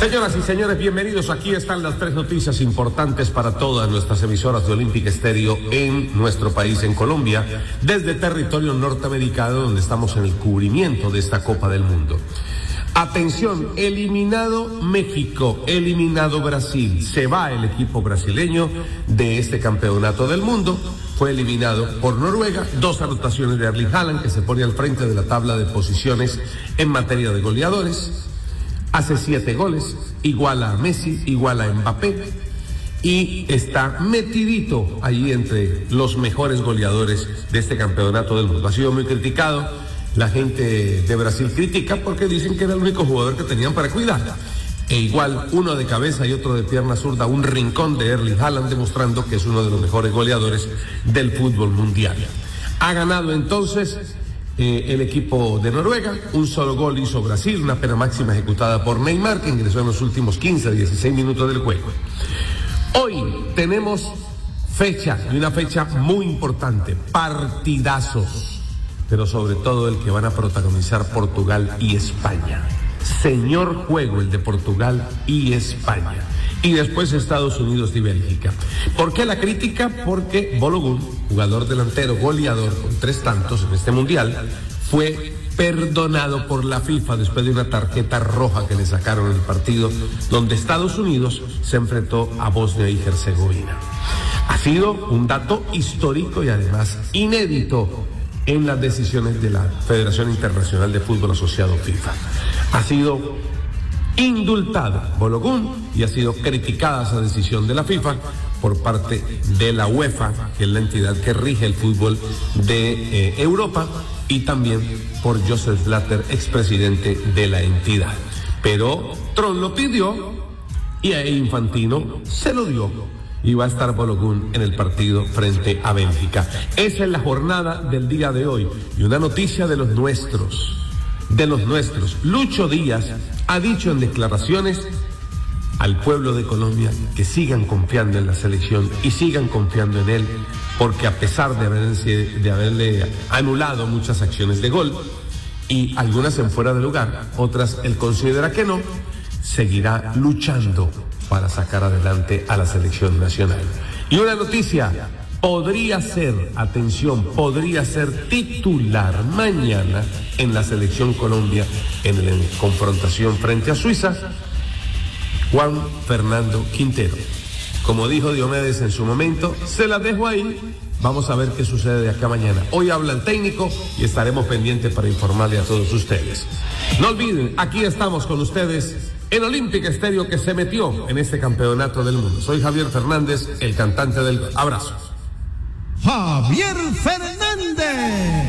Señoras y señores, bienvenidos. Aquí están las tres noticias importantes para todas nuestras emisoras de Olímpica Estéreo en nuestro país, en Colombia, desde territorio norteamericano, donde estamos en el cubrimiento de esta Copa del Mundo. Atención, eliminado México, eliminado Brasil. Se va el equipo brasileño de este campeonato del mundo. Fue eliminado por Noruega. 2 anotaciones de Erling Haaland, que se pone al frente de la tabla de posiciones en materia de goleadores. Hace 7 goles, iguala a Messi, iguala a Mbappé, y está metidito allí entre los mejores goleadores de este campeonato del mundo. Ha sido muy criticado. La gente de Brasil critica porque dicen que era el único jugador que tenían para cuidar. E igual, uno de cabeza y otro de pierna zurda, un rincón de Erling Haaland, demostrando que es uno de los mejores goleadores del fútbol mundial. Ha ganado entonces el equipo de Noruega. Un solo gol hizo Brasil, una pena máxima ejecutada por Neymar, que ingresó en los últimos 15 a 16 minutos del juego. Hoy tenemos fecha, y una fecha muy importante, partidazos, pero sobre todo el que van a protagonizar Portugal y España. Señor juego el de Portugal y España. Y después Estados Unidos y Bélgica. ¿Por qué la crítica? Porque Balogun, jugador delantero, goleador con 3 tantos en este mundial, fue perdonado por la FIFA después de una tarjeta roja que le sacaron en el partido donde Estados Unidos se enfrentó a Bosnia y Herzegovina. Ha sido un dato histórico y además inédito en las decisiones de la Federación Internacional de Fútbol Asociado FIFA. Ha sido indultado Balogun y ha sido criticada esa decisión de la FIFA por parte de la UEFA, que es la entidad que rige el fútbol de Europa, y también por Joseph Blatter, expresidente de la entidad. Pero Trump lo pidió y a Infantino se lo dio. Y va a estar Balogun en el partido frente a Bélgica. Esa es la jornada del día de hoy. Y una noticia de los nuestros. Lucho Díaz ha dicho en declaraciones al pueblo de Colombia que sigan confiando en la selección y sigan confiando en él, porque a pesar de haberle anulado muchas acciones de gol y algunas en fuera de lugar, otras él considera que no, seguirá luchando para sacar adelante a la selección nacional. Y una noticia, podría ser titular mañana en la selección Colombia en la confrontación frente a Suiza, Juan Fernando Quintero. Como dijo Diomedes en su momento, se las dejo ahí. Vamos a ver qué sucede de acá mañana. Hoy habla el técnico y estaremos pendientes para informarle a todos ustedes. No olviden, aquí estamos con ustedes en Olímpica Estéreo, que se metió en este campeonato del mundo. Soy Javier Fernández, el cantante del gol. Abrazo. Javier Fernández.